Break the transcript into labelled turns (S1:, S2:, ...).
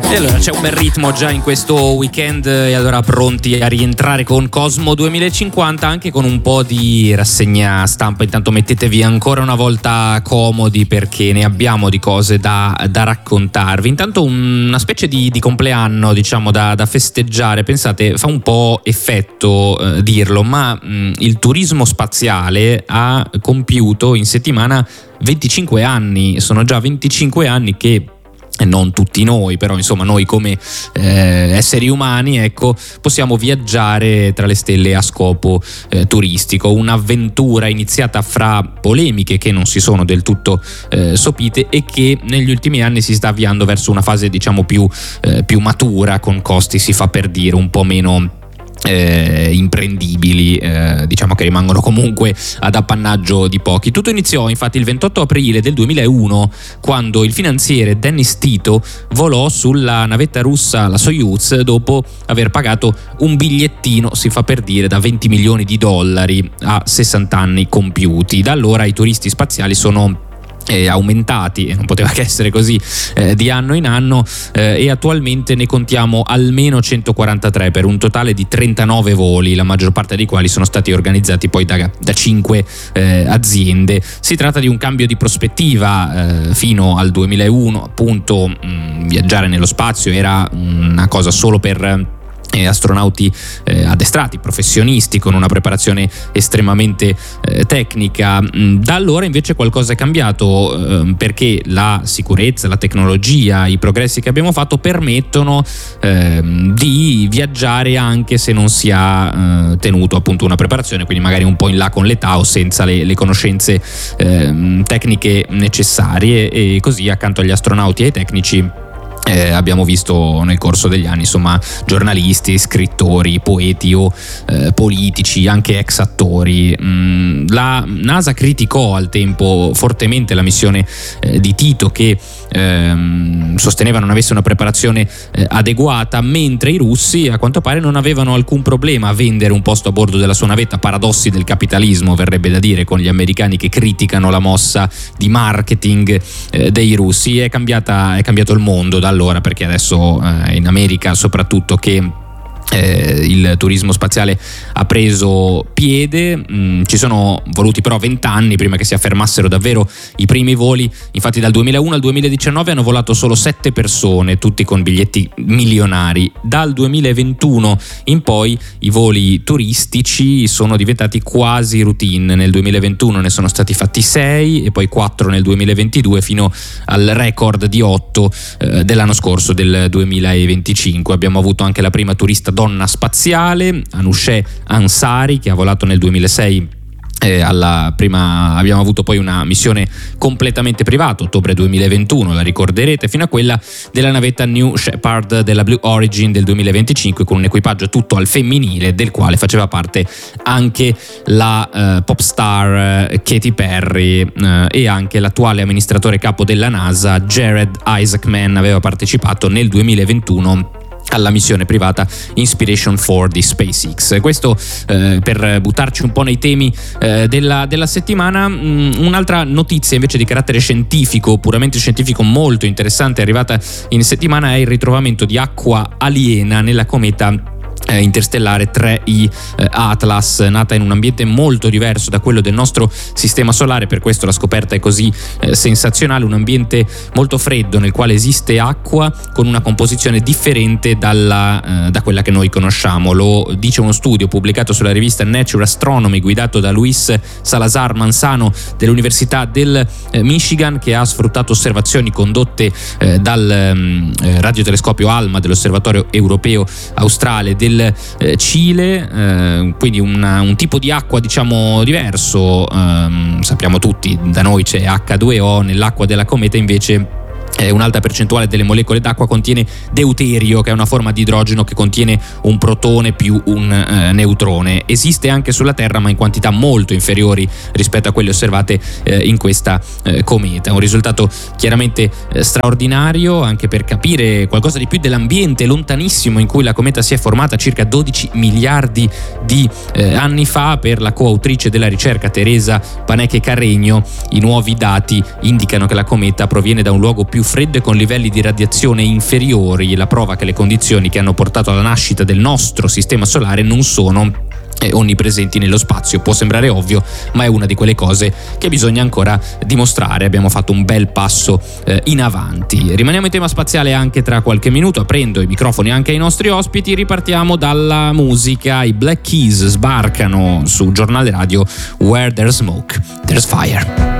S1: E allora c'è un bel ritmo già in questo weekend, e allora pronti a rientrare con Cosmo 2050, anche con un po' di rassegna stampa. Intanto mettetevi ancora una volta comodi, perché ne abbiamo di cose da raccontarvi. Intanto una specie di compleanno, diciamo, da festeggiare. Pensate, fa un po' effetto dirlo, ma il turismo spaziale ha compiuto in settimana 25 anni. Sono già 25 anni che non tutti noi, però insomma noi come esseri umani, ecco, possiamo viaggiare tra le stelle a scopo turistico. Un'avventura iniziata fra polemiche che non si sono del tutto sopite, e che negli ultimi anni si sta avviando verso una fase, diciamo, più matura, con costi, si fa per dire, un po' meno imprendibili, diciamo che rimangono comunque ad appannaggio di pochi. Tutto iniziò infatti il 28 aprile del 2001, quando il finanziere Dennis Tito volò sulla navetta russa, la Soyuz, dopo aver pagato un bigliettino, si fa per dire, da $20 milioni a 60 anni compiuti. Da allora i turisti spaziali sono aumentati, e non poteva che essere così, di anno in anno, e attualmente ne contiamo almeno 143 per un totale di 39 voli, la maggior parte dei quali sono stati organizzati poi da 5 aziende. Si tratta di un cambio di prospettiva. Fino al 2001 appunto viaggiare nello spazio era una cosa solo per astronauti addestrati, professionisti, con una preparazione estremamente tecnica. Da allora invece qualcosa è cambiato, perché la sicurezza, la tecnologia, i progressi che abbiamo fatto permettono di viaggiare anche se non si ha tenuto appunto una preparazione, quindi magari un po' in là con l'età o senza le conoscenze tecniche necessarie. E così, accanto agli astronauti e ai tecnici, abbiamo visto nel corso degli anni, insomma, giornalisti, scrittori, poeti o politici, anche ex attori. La NASA criticò al tempo fortemente la missione di Tito, che sosteneva non avesse una preparazione adeguata, mentre i russi a quanto pare non avevano alcun problema a vendere un posto a bordo della sua navetta. Paradossi del capitalismo, verrebbe da dire, con gli americani che criticano la mossa di marketing dei russi. È cambiato il mondo da allora, perché adesso in America soprattutto che il turismo spaziale ha preso piede. Ci sono voluti però 20 anni prima che si affermassero davvero i primi voli. Infatti dal 2001 al 2019 hanno volato solo 7 persone, tutti con biglietti milionari. Dal 2021 in poi i voli turistici sono diventati quasi routine. Nel 2021 ne sono stati fatti 6 e poi 4 nel 2022, fino al record di 8 dell'anno scorso, del 2025. Abbiamo avuto anche la prima turista donna spaziale, Anousheh Ansari, che ha volato nel 2006. Abbiamo avuto poi una missione completamente privata, ottobre 2021, la ricorderete, fino a quella della navetta New Shepard della Blue Origin del 2025, con un equipaggio tutto al femminile, del quale faceva parte anche la pop star Katy Perry, e anche l'attuale amministratore capo della NASA Jared Isaacman aveva partecipato nel 2021 alla missione privata Inspiration 4 di SpaceX. Questo per buttarci un po' nei temi della settimana. Un'altra notizia invece di carattere scientifico, puramente scientifico, molto interessante, arrivata in settimana, è il ritrovamento di acqua aliena nella cometa interstellare 3I Atlas, nata in un ambiente molto diverso da quello del nostro sistema solare. Per questo la scoperta è così sensazionale. Un ambiente molto freddo nel quale esiste acqua con una composizione differente da quella che noi conosciamo. Lo dice uno studio pubblicato sulla rivista Nature Astronomy, guidato da Luis Salazar Manzano dell'Università del Michigan, che ha sfruttato osservazioni condotte dal radiotelescopio ALMA dell'Osservatorio Europeo Australe del Cile. Quindi un tipo di acqua, diciamo, diverso. Sappiamo tutti, da noi c'è H2O, nell'acqua della cometa invece un'alta percentuale delle molecole d'acqua contiene deuterio, che è una forma di idrogeno che contiene un protone più un neutrone. Esiste anche sulla Terra, ma in quantità molto inferiori rispetto a quelle osservate in questa cometa. Un risultato chiaramente straordinario, anche per capire qualcosa di più dell'ambiente lontanissimo in cui la cometa si è formata circa 12 miliardi di anni fa. Per la coautrice della ricerca Teresa Paneche Carregno, i nuovi dati indicano che la cometa proviene da un luogo più freddo e con livelli di radiazione inferiori, la prova che le condizioni che hanno portato alla nascita del nostro sistema solare non sono onnipresenti nello spazio. Può sembrare ovvio, ma è una di quelle cose che bisogna ancora dimostrare. Abbiamo fatto un bel passo in avanti. Rimaniamo in tema spaziale anche tra qualche minuto, aprendo i microfoni anche ai nostri ospiti. Ripartiamo dalla musica. I Black Keys sbarcano su giornale radio Where There's Smoke, There's Fire.